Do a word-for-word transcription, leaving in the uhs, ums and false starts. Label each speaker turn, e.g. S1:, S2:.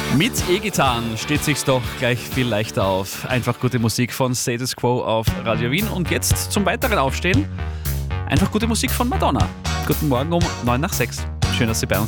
S1: Mit E-Gitarren steht sich's doch gleich viel leichter auf. Einfach gute Musik von Status Quo auf Radio Wien. Und jetzt zum weiteren Aufstehen. Einfach gute Musik von Madonna. Guten Morgen um neun nach sechs. Schön, dass Sie bei uns sind.